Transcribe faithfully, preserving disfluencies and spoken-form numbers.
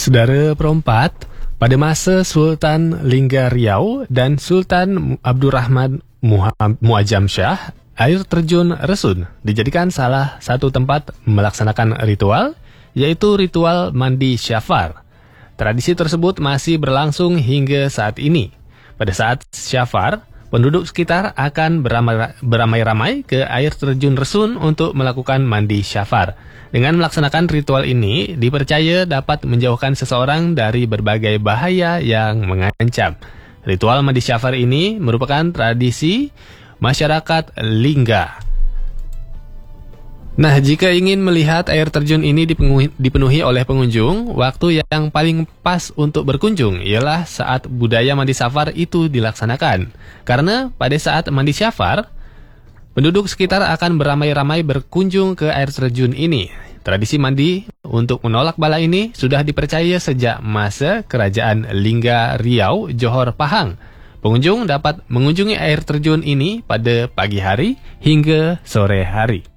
Saudara perempat, pada masa Sultan Lingga Riau dan Sultan Abdurrahman Muazzam Shah, air terjun Resun dijadikan salah satu tempat melaksanakan ritual, yaitu ritual mandi syafar. Tradisi tersebut masih berlangsung hingga saat ini. Pada saat syafar, penduduk sekitar akan beramai- beramai-ramai ke air terjun Resun untuk melakukan mandi syafar. Dengan melaksanakan ritual ini, dipercaya dapat menjauhkan seseorang dari berbagai bahaya yang mengancam. Ritual mandi syafar ini merupakan tradisi masyarakat Lingga. Nah, jika ingin melihat air terjun ini dipenuhi, dipenuhi oleh pengunjung, waktu yang paling pas untuk berkunjung ialah saat budaya mandi syafar itu dilaksanakan. Karena pada saat mandi syafar, penduduk sekitar akan beramai-ramai berkunjung ke air terjun ini. Tradisi mandi untuk menolak bala ini sudah dipercaya sejak masa Kerajaan Lingga Riau Johor Pahang. Pengunjung dapat mengunjungi air terjun ini pada pagi hari hingga sore hari.